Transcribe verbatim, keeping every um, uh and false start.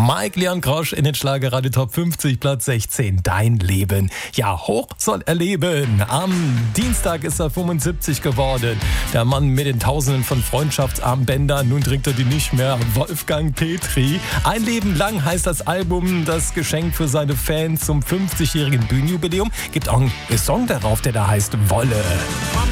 Mike Leon Grosch in den Schlagerradio Top fünfzig, Platz sechzehn. Dein Leben. Ja, hoch soll er leben. Am Dienstag ist er fünfundsiebzig geworden. Der Mann mit den Tausenden von Freundschaftsarmbändern. Nun trägt er die nicht mehr. Wolfgang Petri. Ein Leben lang heißt das Album. Das Geschenk für seine Fans zum fünfzigjährigen Bühnenjubiläum. Gibt auch einen Song darauf, der da heißt Wolle.